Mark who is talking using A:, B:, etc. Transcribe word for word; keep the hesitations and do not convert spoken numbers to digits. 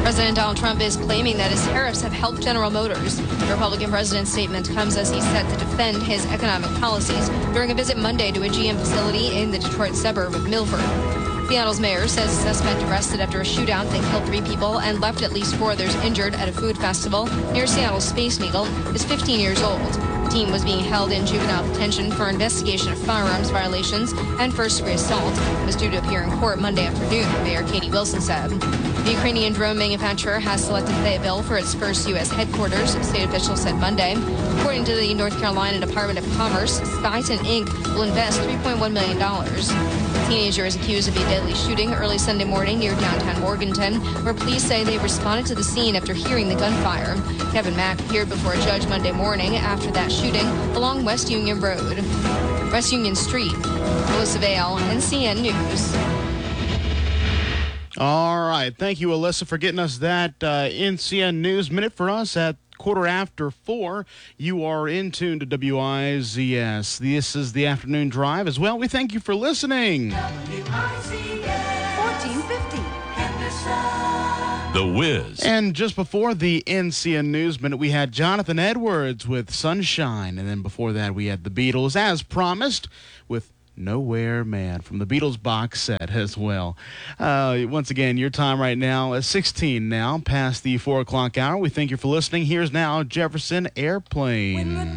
A: President Donald Trump is claiming that his tariffs have helped General Motors. The Republican president's statement comes as he's set to defend his economic policies during a visit Monday to a G M facility in the Detroit suburb of Milford. Seattle's mayor says the suspect arrested after a shootout that killed three people and left at least four others injured at a food festival near Seattle's Space Needle is fifteen years old. The teen was being held in juvenile detention for investigation of firearms violations and first-degree assault. It was due to appear in court Monday afternoon, Mayor Katie Wilson said. The Ukrainian drone manufacturer has selected Fayetteville for its first U S headquarters, state officials said Monday. According to the North Carolina Department of Commerce, Skyton Incorporated will invest three point one million dollars. The teenager is accused of a deadly shooting early Sunday morning near downtown Morganton, where police say they responded to the scene after hearing the gunfire. Kevin Mack appeared before a judge Monday morning after that shooting along West Union Road, West Union Street. Alyssa Vale, N C N News.
B: All right. Thank you, Alyssa, for getting us that uh, N C N News Minute for us at quarter after four. You are in tune to W I Z S. This is the afternoon drive as well. We thank you for listening.
C: W I Z S fourteen fifty Henderson.
D: The Wiz.
B: And just before the N C N News Minute, we had Jonathan Edwards with Sunshine. And then before that, we had the Beatles, as promised, with Nowhere Man from the Beatles box set as well. Uh, once again, your time right now is sixteen now, past the four o'clock hour. We thank you for listening. Here's now Jefferson Airplane.